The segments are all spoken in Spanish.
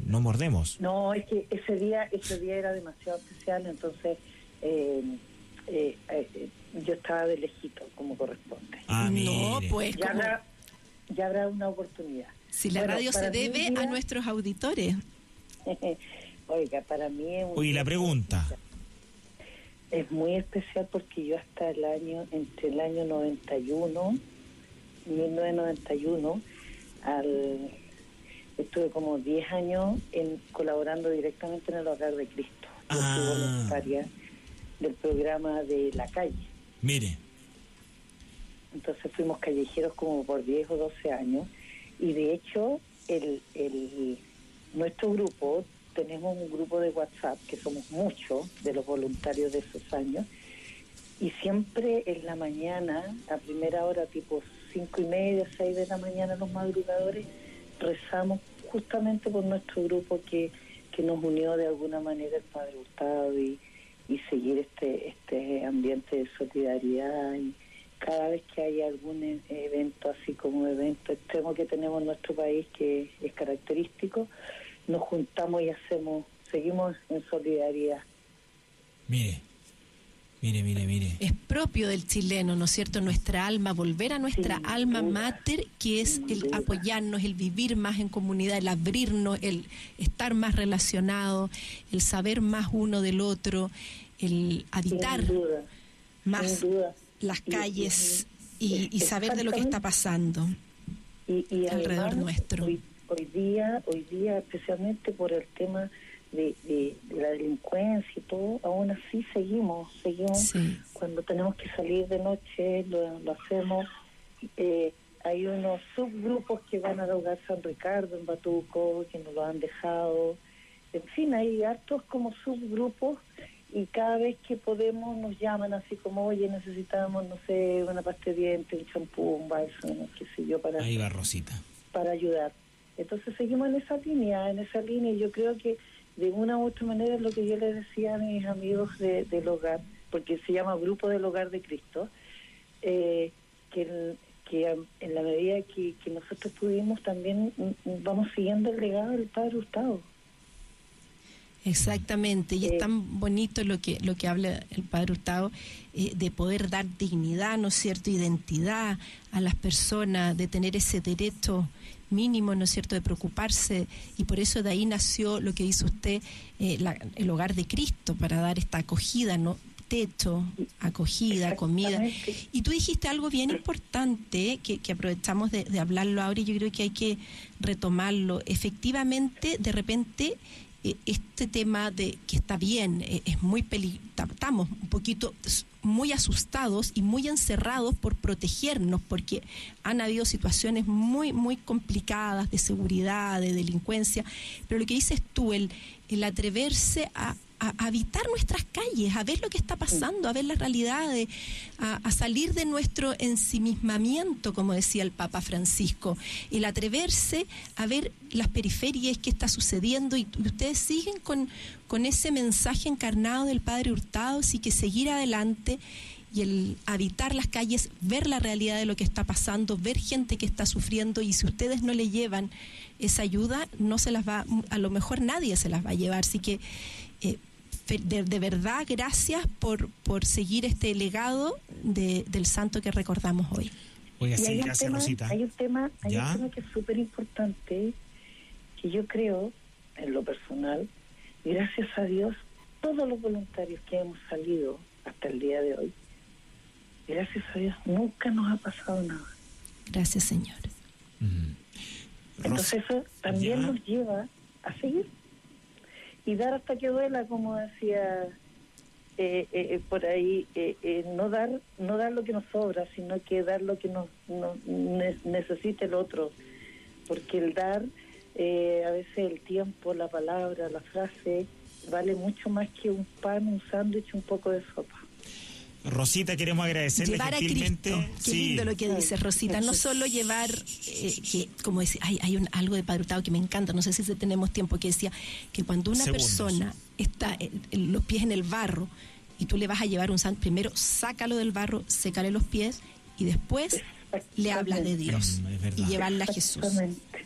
no mordemos. No, es que ese día era demasiado especial, entonces yo estaba de lejito, como corresponde. No, pues ya habrá una oportunidad. Si la radio se debe a nuestros auditores. Oiga, para mí es Oye, la pregunta. Es muy especial porque yo hasta entre el año 1991, estuve como 10 años colaborando directamente en el Hogar de Cristo. Yo fui voluntaria del programa de la calle. Mire. Entonces fuimos callejeros como por 10 o 12 años, y de hecho nuestro grupo, tenemos un grupo de WhatsApp que somos muchos de los voluntarios de esos años, y siempre en la mañana, a primera hora, tipo 5:30, 6 de la mañana, los madrugadores, rezamos justamente por nuestro grupo que nos unió de alguna manera el Padre Hurtado, y seguir este ambiente de solidaridad. Y cada vez que hay algún evento, así como evento extremo que tenemos en nuestro país, que es característico, nos juntamos y seguimos en solidaridad. Mire. Es propio del chileno, ¿no es cierto? Nuestra alma, volver a nuestra alma mater, que es el apoyarnos, el vivir más en comunidad, el abrirnos, el estar más relacionado, el saber más uno del otro, el habitar más las calles y saber de lo que está pasando y alrededor además, nuestro. Hoy día, especialmente por el tema de la delincuencia y todo, aún así seguimos Sí. Cuando tenemos que salir de noche lo hacemos. Hay unos subgrupos que van al Hogar San Ricardo en Batuco, que nos lo han dejado. En fin, hay hartos como subgrupos, y cada vez que podemos nos llaman así como, oye, necesitamos, no sé, una pasta de dientes, un champú, un bálsamo, qué sé yo, Ahí va Rosita. para ayudar. Entonces seguimos en esa línea, y yo creo que de una u otra manera es lo que yo les decía a mis amigos del hogar, porque se llama Grupo del Hogar de Cristo, que en la medida que nosotros pudimos también vamos siguiendo el legado del Padre Hurtado. Exactamente, y es tan bonito lo que habla el Padre Hurtado, de poder dar dignidad, ¿no es cierto?, identidad a las personas, de tener ese derecho mínimo, ¿no es cierto?, de preocuparse, y por eso de ahí nació lo que dice usted, el Hogar de Cristo, para dar esta acogida, ¿no?, techo, acogida, comida. Y tú dijiste algo bien importante que aprovechamos de hablarlo ahora, y yo creo que hay que retomarlo. Efectivamente, de repente, este tema de que está bien, es muy estamos un poquito muy asustados y muy encerrados por protegernos, porque han habido situaciones muy, muy complicadas de seguridad, de delincuencia, pero lo que dices tú, el atreverse a habitar nuestras calles, a ver lo que está pasando, a ver las realidades, a salir de nuestro ensimismamiento, como decía el Papa Francisco, el atreverse a ver las periferias, qué está sucediendo, y ustedes siguen con ese mensaje encarnado del Padre Hurtado, sí, que seguir adelante, y el habitar las calles, ver la realidad de lo que está pasando, ver gente que está sufriendo, y si ustedes no le llevan esa ayuda, no se las va, a lo mejor nadie se las va a llevar, así que de verdad, gracias por seguir este legado del santo que recordamos hoy. Oiga, sí, gracias, Rosita. Hay un tema que es súper importante, que yo creo, en lo personal, gracias a Dios, todos los voluntarios que hemos salido hasta el día de hoy, gracias a Dios, nunca nos ha pasado nada. Gracias, Señor. Entonces eso también nos lleva a seguir y dar hasta que duela, como decía por ahí, no dar lo que nos sobra, sino que dar lo que nos necesita el otro, porque el dar, a veces el tiempo, la palabra, la frase, vale mucho más que un pan, un sándwich, un poco de sopa. Rosita, queremos agradecerle llevar gentilmente. A Cristo. Qué lindo lo que dice Rosita, no solo llevar, que como decía, hay algo de Padre Hurtado que me encanta, no sé si tenemos tiempo, que decía que cuando una persona está los pies en el barro y tú le vas a llevar un sándwich, primero sácalo del barro, sécale los pies y después le hablas de Dios y llevarle a Jesús.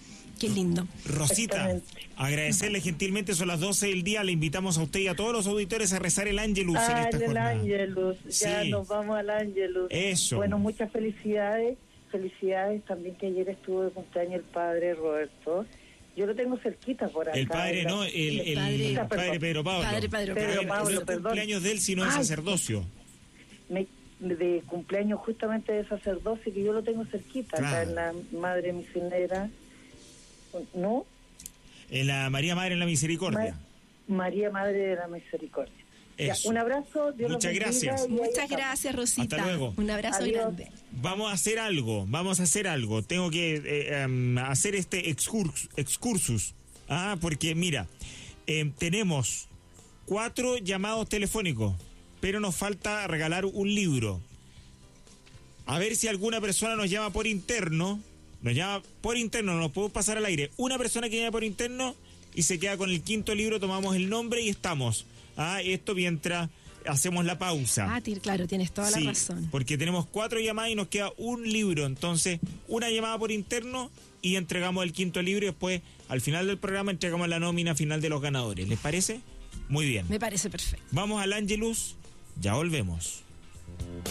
Qué lindo. Rosita, Exactamente. agradecerle gentilmente, son las 12 del día, le invitamos a usted y a todos los auditores a rezar el Ángelus en esta el jornada. Ángelus, ya Sí. nos vamos al Ángelus. Eso. Bueno, muchas felicidades también, que ayer estuvo de cumpleaños el padre Roberto. Yo lo tengo cerquita por acá. El padre, no, el padre Pedro Pablo. Padre Pedro Pedro Pablo. Pablo, No es perdón. cumpleaños de él, sino de Ay. sacerdocio. De cumpleaños justamente de sacerdocio, que yo lo tengo cerquita, Claro. acá en la Madre Misionera, ¿no? En la María Madre en la Misericordia. María Madre de la Misericordia. Ya, Eso. un abrazo, Dios los Muchas bendiga, gracias. y ahí Muchas estamos. gracias, Rosita. Hasta luego. Un abrazo Adiós. grande. Vamos a hacer algo. Tengo que hacer este excursus. Porque mira, tenemos 4 llamados telefónicos, pero nos falta regalar un libro. A ver si alguna persona nos llama por interno. No nos podemos pasar al aire. Una persona que llama por interno y se queda con el 5.º libro, tomamos el nombre y estamos. Esto mientras hacemos la pausa. Claro, tienes toda la Sí, razón. porque tenemos 4 llamadas y nos queda un libro. Entonces, una llamada por interno y entregamos el 5.º libro y después, al final del programa, entregamos la nómina final de los ganadores. ¿Les parece? Muy bien. Me parece perfecto. Vamos al Ángelus. Ya volvemos.